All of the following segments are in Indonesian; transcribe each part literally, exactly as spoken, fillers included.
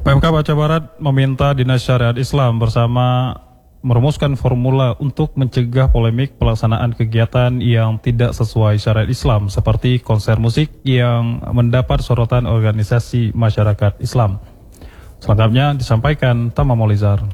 Pemkab Aceh Barat meminta Dinas Syariat Islam bersama merumuskan formula untuk mencegah polemik pelaksanaan kegiatan yang tidak sesuai syariat Islam seperti konser musik yang mendapat sorotan organisasi masyarakat Islam. Selengkapnya disampaikan Tama Maulizar.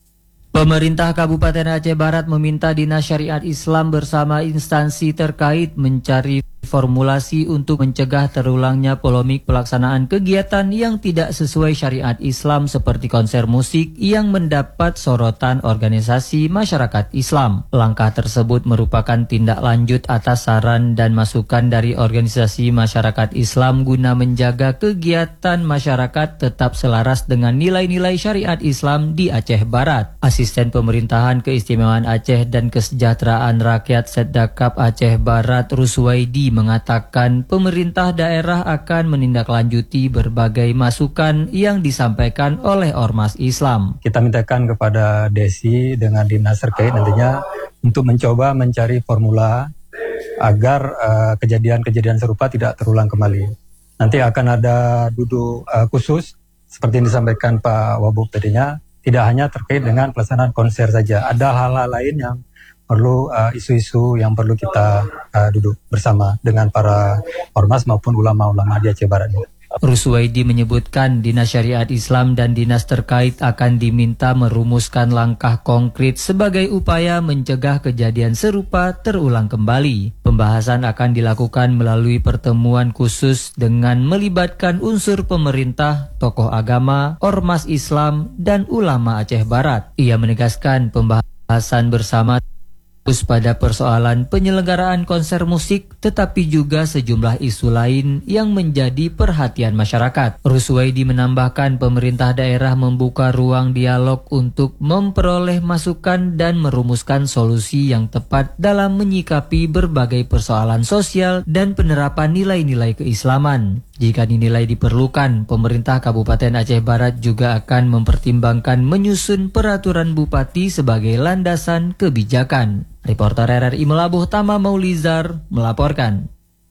Pemerintah Kabupaten Aceh Barat meminta Dinas Syariat Islam bersama instansi terkait mencari formulasi untuk mencegah terulangnya polemik pelaksanaan kegiatan yang tidak sesuai syariat Islam seperti konser musik yang mendapat sorotan organisasi masyarakat Islam. Langkah tersebut merupakan tindak lanjut atas saran dan masukan dari organisasi masyarakat Islam guna menjaga kegiatan masyarakat tetap selaras dengan nilai-nilai syariat Islam di Aceh Barat. Asisten Pemerintahan Keistimewaan Aceh dan Kesejahteraan Rakyat Setdakap Aceh Barat Ruswaidi mengatakan pemerintah daerah akan menindaklanjuti berbagai masukan yang disampaikan oleh Ormas Islam. Kita mintakan kepada Desi dengan dinas terkait nantinya untuk mencoba mencari formula agar uh, kejadian-kejadian serupa tidak terulang kembali. Nanti akan ada duduk uh, khusus seperti yang disampaikan Pak Wabub tadinya, tidak hanya terkait dengan pelaksanaan konser saja, ada hal-hal lain yang perlu uh, isu-isu yang perlu kita uh, duduk bersama dengan para ormas maupun ulama-ulama di Aceh Barat. Ruswaidi menyebutkan Dinas Syariat Islam dan dinas terkait akan diminta merumuskan langkah konkret sebagai upaya mencegah kejadian serupa terulang kembali. Pembahasan akan dilakukan melalui pertemuan khusus dengan melibatkan unsur pemerintah, tokoh agama, ormas Islam, dan ulama Aceh Barat. Ia menegaskan pembahasan bersama fokus pada persoalan penyelenggaraan konser musik, tetapi juga sejumlah isu lain yang menjadi perhatian masyarakat. Ruswaidi menambahkan pemerintah daerah membuka ruang dialog untuk memperoleh masukan dan merumuskan solusi yang tepat dalam menyikapi berbagai persoalan sosial dan penerapan nilai-nilai keislaman. Jika dinilai diperlukan, pemerintah Kabupaten Aceh Barat juga akan mempertimbangkan menyusun peraturan bupati sebagai landasan kebijakan. Reporter R R I Melabuh Tama Maulizar melaporkan.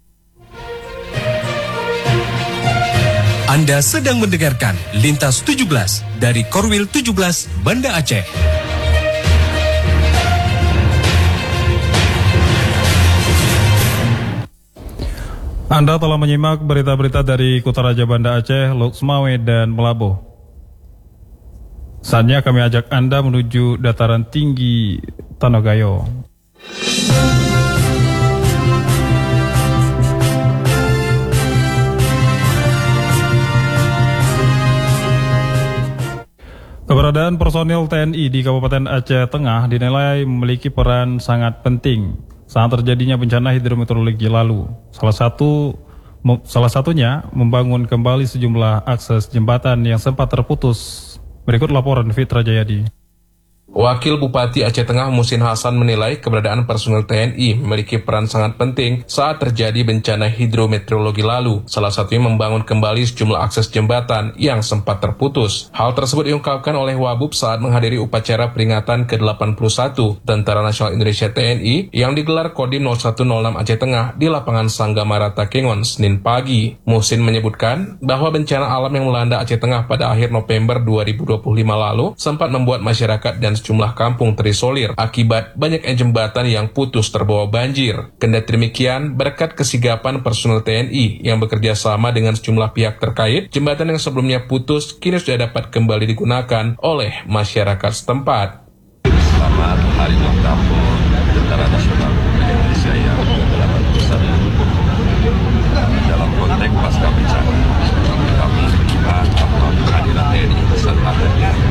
Anda sedang mendengarkan Lintas tujuh belas dari Korwil tujuh belas Banda Aceh. Anda telah menyimak berita-berita dari Kutaraja Banda Aceh, Luxmawe, dan Melabuh. Saatnya kami ajak Anda menuju dataran tinggi Tanogayo. Keberadaan personil T N I di Kabupaten Aceh Tengah dinilai memiliki peran sangat penting saat terjadinya bencana hidrometeorologi lalu. Salah satu salah satunya membangun kembali sejumlah akses jembatan yang sempat terputus. Berikut laporan Fitra Jayadi. Wakil Bupati Aceh Tengah Musin Hasan menilai keberadaan personel T N I memiliki peran sangat penting saat terjadi bencana hidrometeorologi lalu, salah satunya membangun kembali sejumlah akses jembatan yang sempat terputus. Hal tersebut diungkapkan oleh Wabub saat menghadiri upacara peringatan ke delapan puluh satu Tentara Nasional Indonesia T N I yang digelar Kodim nol satu nol enam Aceh Tengah di lapangan Sanggamara Takengon, Senin pagi. Musin menyebutkan bahwa bencana alam yang melanda Aceh Tengah pada akhir November dua ribu dua puluh lima lalu sempat membuat masyarakat dan sejumlah kampung terisolir akibat banyaknya jembatan yang putus terbawa banjir. Kendati demikian, berkat kesigapan personel T N I yang bekerja sama dengan sejumlah pihak terkait, jembatan yang sebelumnya putus kini sudah dapat kembali digunakan oleh masyarakat setempat. Selamat Hari Ulang Tahun Tentara Nasional Indonesia yang ke delapan puluh satu. Dalam konteks pasca bencana, kami melihat bahwa kehadiran T N I selalu ada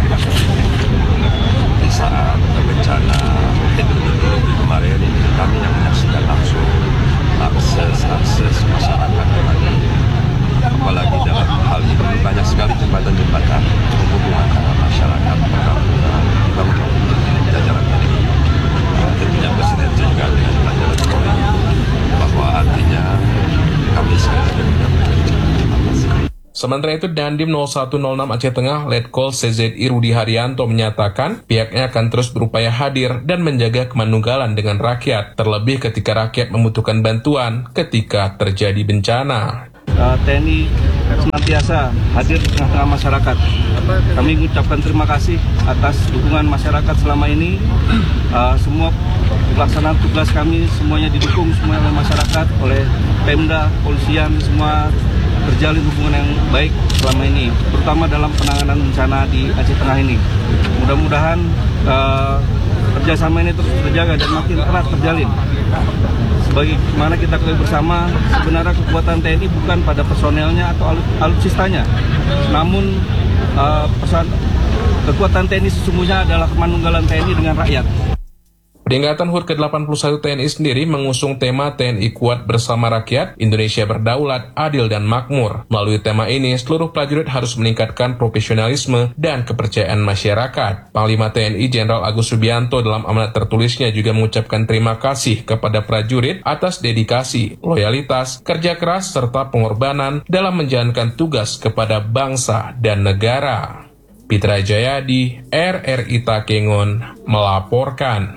di saat bencana hidrometeorologi kemarin. Kami yang menyaksikan langsung akses-akses masyarakat kembali. Apalagi dalam hal ini banyak sekali jembatan-jembatan penghubungan antara masyarakat perkampungan dibangun jajaran T N I. Tentunya bersinergi juga dengan jajaran Polri, bahwa artinya kami sekali lagi menyampaikan terima kasih. Sementara itu, Dandim nol satu nol enam Aceh Tengah, Letkol C Z I Rudi Haryanto menyatakan pihaknya akan terus berupaya hadir dan menjaga kemanunggalan dengan rakyat, terlebih ketika rakyat membutuhkan bantuan ketika terjadi bencana. uh, T N I senantiasa hadir di tengah-tengah masyarakat. Kami mengucapkan terima kasih atas dukungan masyarakat selama ini. Uh, semua pelaksanaan tugas kami semuanya didukung semua oleh masyarakat, oleh Pemda, polisian, semua terjalin hubungan yang baik selama ini, terutama dalam penanganan bencana di Aceh Tengah ini. Mudah-mudahan uh, kerjasama ini terus terjaga dan makin erat terjalin. Sebagaimana kita ketahui bersama, sebenarnya kekuatan T N I bukan pada personelnya atau alut, alutsistanya, namun uh, pesan, kekuatan T N I sesungguhnya adalah kemanunggalan T N I dengan rakyat. Peringatan H U R ke delapan puluh satu T N I sendiri mengusung tema T N I Kuat Bersama Rakyat, Indonesia Berdaulat, Adil dan Makmur. Melalui tema ini, seluruh prajurit harus meningkatkan profesionalisme dan kepercayaan masyarakat. Panglima T N I Jenderal Agus Subianto dalam amanat tertulisnya juga mengucapkan terima kasih kepada prajurit atas dedikasi, loyalitas, kerja keras, serta pengorbanan dalam menjalankan tugas kepada bangsa dan negara. Pitra Jayadi, R R I Takengon, melaporkan.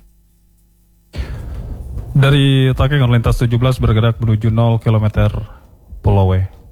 Dari Takengon, lintas tujuh belas bergerak menuju nol kilometer Pulau W.